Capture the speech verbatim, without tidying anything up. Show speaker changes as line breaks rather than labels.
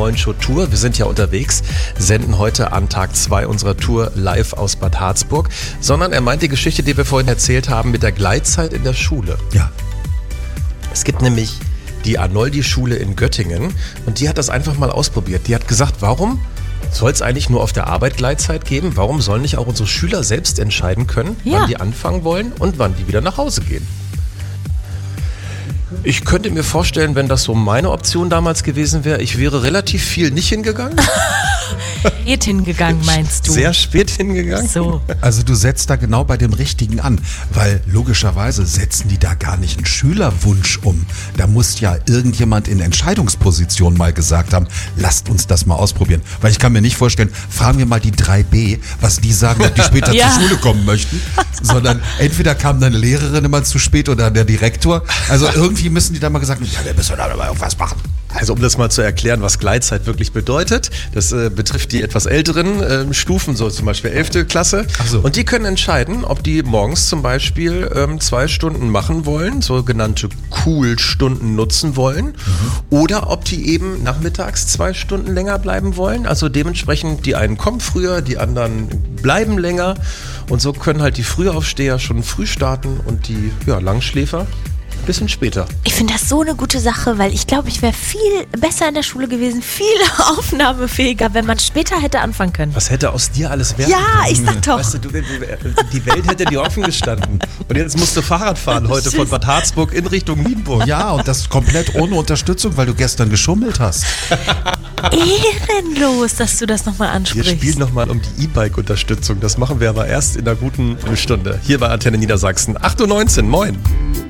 neuen Show Tour. Wir sind ja unterwegs, senden heute an Tag zwei unserer Tour live aus Bad Harzburg. Sondern er meint die Geschichte, die wir vorhin erzählt haben, mit der Gleitzeit in der Schule.
Ja.
Es gibt nämlich die Arnoldi-Schule in Göttingen und die hat das einfach mal ausprobiert. Die hat gesagt, warum soll es eigentlich nur auf der Arbeit Gleitzeit geben? Warum sollen nicht auch unsere Schüler selbst entscheiden können,
Ja.
wann die anfangen wollen und wann die wieder nach Hause gehen? Ich könnte mir vorstellen, wenn das so meine Option damals gewesen wäre, ich wäre relativ viel nicht hingegangen.
Spät hingegangen, meinst du?
Sehr spät hingegangen.
So.
Also du setzt da genau bei dem Richtigen an, weil logischerweise setzen die da gar nicht einen Schülerwunsch um. Da muss ja irgendjemand in Entscheidungsposition mal gesagt haben, lasst uns das mal ausprobieren. Weil ich kann mir nicht vorstellen, fragen wir mal die drei b, was die sagen, ob die später
Ja.
zur Schule kommen möchten. Sondern entweder kam deine Lehrerin immer zu spät oder der Direktor. Also irgendwie müssen die da mal gesagt haben, ja, wir müssen da mal irgendwas machen.
Also um das mal zu erklären, was Gleitzeit wirklich bedeutet, das äh, betrifft die etwas älteren äh, Stufen, so zum Beispiel elfte Klasse.
Ach so.
Und die können entscheiden, ob die morgens zum Beispiel ähm, zwei Stunden machen wollen, sogenannte Cool-Stunden nutzen wollen, mhm. oder ob die eben nachmittags zwei Stunden länger bleiben wollen. Also dementsprechend, die einen kommen früher, die anderen bleiben länger. Und so können halt die Frühaufsteher schon früh starten und die ja, Langschläfer ein bisschen später.
Ich finde das so eine gute Sache, weil ich glaube, ich wäre viel besser in der Schule gewesen, viel aufnahmefähiger, wenn man später hätte anfangen können.
Was hätte aus dir alles werden
Ja,
können?
ich sag doch.
Weißt du, du, du, die Welt hätte dir offen gestanden. Und jetzt musst du Fahrrad fahren heute von Bad Harzburg in Richtung Nienburg.
Ja, und das komplett ohne Unterstützung, weil du gestern geschummelt hast.
Ehrenlos, dass du das nochmal
Wir
ansprichst.
spielen nochmal um die E-Bike-Unterstützung. Das machen wir aber erst in einer guten Stunde. Hier bei Antenne Niedersachsen. acht Uhr neunzehn, moin.